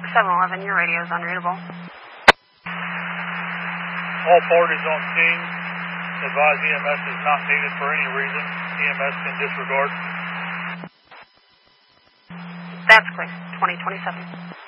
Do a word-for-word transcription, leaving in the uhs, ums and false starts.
seven eleven, your radio is unreadable. All parties on scene advise E M S is not needed for any reason. E M S can disregard. That's clear. twenty twenty-seven.